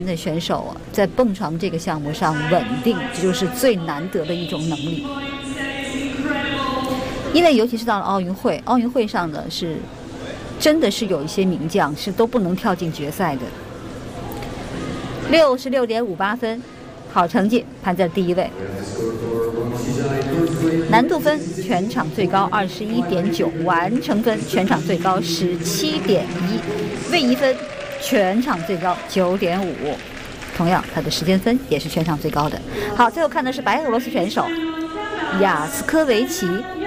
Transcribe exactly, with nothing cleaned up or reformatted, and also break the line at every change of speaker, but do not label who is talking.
的选手啊，在蹦床这个项目上稳定，这就是最难得的一种能力。因为尤其是到了奥运会，奥运会上呢是真的是有一些名将是都不能跳进决赛的。六十六点五八分，好成绩，排在第一位。难度分全场最高二十一点九，完成分全场最高十七点一，位移分全场最高九点五，同样他的时间分也是全场最高的。好，最后看的是白俄罗斯选手雅斯科维奇。